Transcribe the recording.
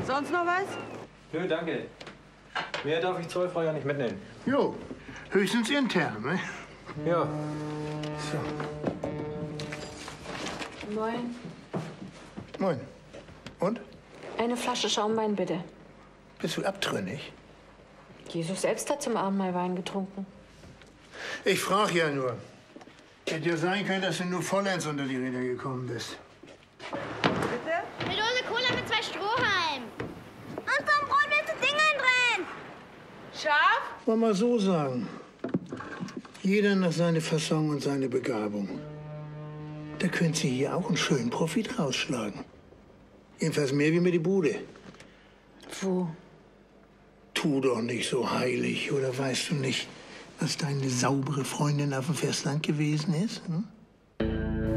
Sonst noch was? Nö, danke. Mehr darf ich zollfrei ja nicht mitnehmen. Jo, höchstens intern, ne? Ja. So. Moin. Moin. Und? Eine Flasche Schaumwein, bitte. Bist du abtrünnig? Jesus selbst hat zum Abendmahl Wein getrunken. Ich frage ja nur. Hätte ja sein können, dass du nur vollends unter die Räder gekommen bist. Bitte? Eine Dose Cola mit 2 Strohhalmen. Und so ein Brot mit so Dingern drin. Scharf? Wollen wir mal so sagen. Jeder nach seiner Fasson und seiner Begabung. Da könnt Sie hier auch einen schönen Profit rausschlagen. Jedenfalls mehr wie mir die Bude. Wo? Tu doch nicht so heilig, oder weißt du nicht, was deine saubere Freundin auf dem Festland gewesen ist? Hm?